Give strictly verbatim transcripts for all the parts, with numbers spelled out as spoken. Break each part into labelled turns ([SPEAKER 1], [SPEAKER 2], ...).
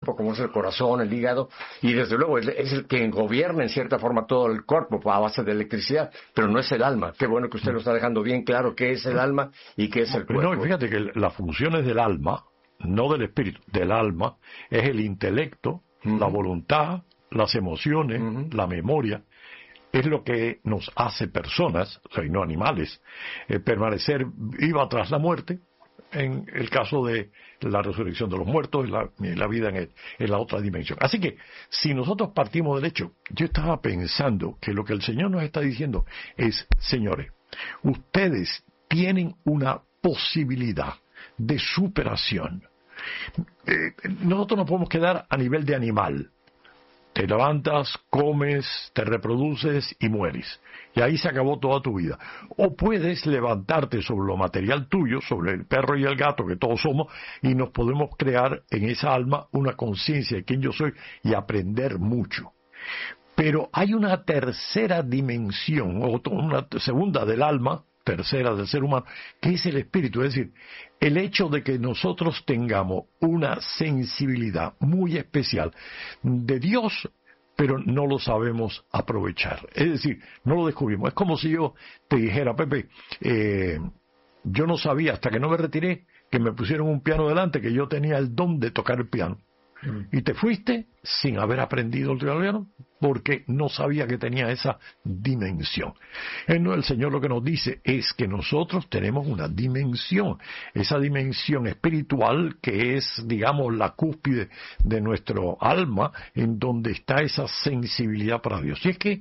[SPEAKER 1] cuerpo, como es el corazón, el hígado, y desde luego es, es el que gobierna en cierta forma todo el cuerpo a base de electricidad, pero no es el alma. Qué bueno que usted lo está dejando bien claro qué es el alma y qué es el cuerpo.
[SPEAKER 2] No, fíjate que las funciones del alma, no del espíritu, del alma, es el intelecto, uh-huh. la voluntad, las emociones, uh-huh. la memoria. Es lo que nos hace personas, o sea, y no animales, eh, permanecer viva tras la muerte, en el caso de la resurrección de los muertos, la, la vida en, el, en la otra dimensión. Así que, si nosotros partimos del hecho, yo estaba pensando que lo que el Señor nos está diciendo es, señores, ustedes tienen una posibilidad de superación. Eh, nosotros no podemos quedar a nivel de animal. Te levantas, comes, te reproduces y mueres. Y ahí se acabó toda tu vida. O puedes levantarte sobre lo material tuyo, sobre el perro y el gato que todos somos, y nos podemos crear en esa alma una conciencia de quién yo soy y aprender mucho. Pero hay una tercera dimensión, o una segunda del alma, tercera del ser humano, que es el espíritu. Es decir, el hecho de que nosotros tengamos una sensibilidad muy especial de Dios, pero no lo sabemos aprovechar. Es decir, no lo descubrimos. Es como si yo te dijera, Pepe, eh, yo no sabía hasta que no me retiré que me pusieron un piano delante, que yo tenía el don de tocar el piano. Y te fuiste sin haber aprendido el piano porque no sabía que tenía esa dimensión. El Señor lo que nos dice es que nosotros tenemos una dimensión, esa dimensión espiritual que es, digamos, la cúspide de nuestro alma, en donde está esa sensibilidad para Dios. Y es que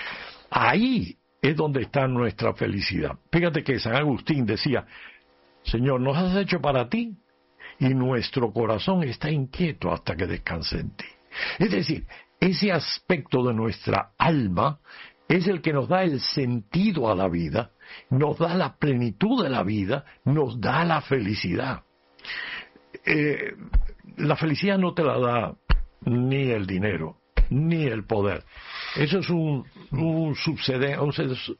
[SPEAKER 2] ahí es donde está nuestra felicidad. Fíjate que San Agustín decía, Señor, nos has hecho para ti, y nuestro corazón está inquieto hasta que descanse en ti. Es decir, ese aspecto de nuestra alma es el que nos da el sentido a la vida, nos da la plenitud de la vida, nos da la felicidad. Eh, la felicidad no te la da ni el dinero, ni el poder. Eso es un, un, subsede, un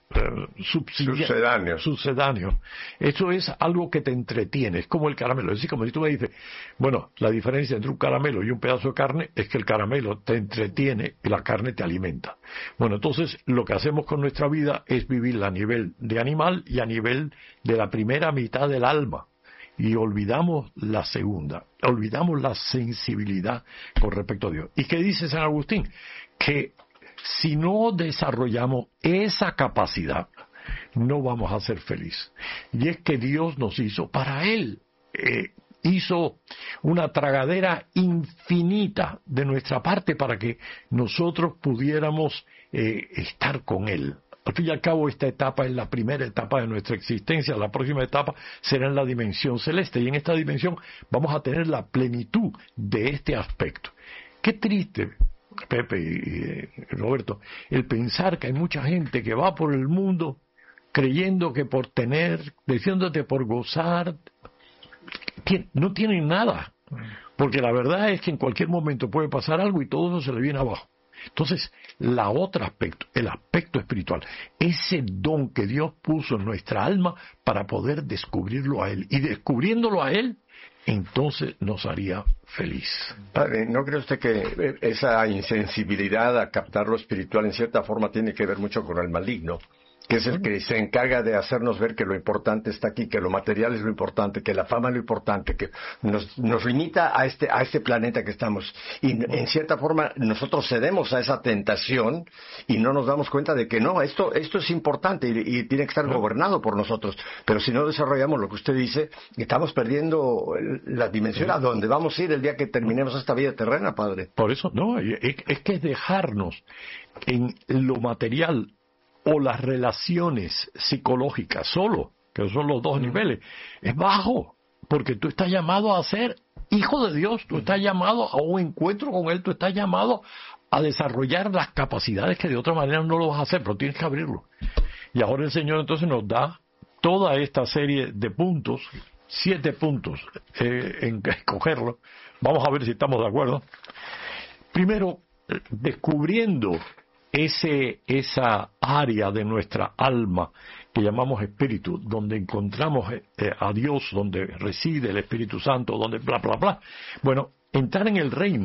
[SPEAKER 1] subsidia,
[SPEAKER 2] sucedáneo. Eso es algo que te entretiene, es como el caramelo. Es decir, como si tú me dices, bueno, la diferencia entre un caramelo y un pedazo de carne es que el caramelo te entretiene y la carne te alimenta. Bueno, entonces lo que hacemos con nuestra vida es vivirla a nivel de animal y a nivel de la primera mitad del alma. Y olvidamos la segunda, olvidamos la sensibilidad con respecto a Dios. ¿Y qué dice San Agustín? Que si no desarrollamos esa capacidad, no vamos a ser felices. Y es que Dios nos hizo para Él. Eh, hizo una tragadera infinita de nuestra parte para que nosotros pudiéramos eh, estar con Él. Al fin y al cabo, esta etapa es la primera etapa de nuestra existencia. La próxima etapa será en la dimensión celeste. Y en esta dimensión vamos a tener la plenitud de este aspecto. Qué triste, Pepe y Roberto, el pensar que hay mucha gente que va por el mundo creyendo que por tener, diciéndote por gozar, no tienen nada. Porque la verdad es que en cualquier momento puede pasar algo y todo eso se le viene abajo. Entonces, la otro aspecto, el aspecto espiritual, ese don que Dios puso en nuestra alma para poder descubrirlo a Él. Y descubriéndolo a Él, entonces nos haría feliz.
[SPEAKER 1] Padre, ¿no cree usted que esa insensibilidad a captar lo espiritual en cierta forma tiene que ver mucho con el maligno? Que es el que se encarga de hacernos ver que lo importante está aquí, que lo material es lo importante, que la fama es lo importante, que nos, nos limita a este, a este planeta que estamos. Y en cierta forma nosotros cedemos a esa tentación y no nos damos cuenta de que no, esto, esto es importante y, y tiene que estar gobernado por nosotros. Pero si no desarrollamos lo que usted dice, estamos perdiendo la dimensión a donde vamos a ir el día que terminemos esta vida terrena, Padre.
[SPEAKER 2] Por eso, no, es, es que es dejarnos en lo material o las relaciones psicológicas solo, que son los dos niveles, es bajo, porque tú estás llamado a ser hijo de Dios, tú estás llamado a un encuentro con Él, tú estás llamado a desarrollar las capacidades que de otra manera no lo vas a hacer, pero tienes que abrirlo. Y ahora el Señor entonces nos da toda esta serie de puntos, siete puntos eh, en escogerlo. Vamos a ver si estamos de acuerdo. Primero, descubriendo Ese, esa área de nuestra alma que llamamos espíritu, donde encontramos eh, a Dios, donde reside el Espíritu Santo, donde bla, bla, bla. Bueno, entrar en el reino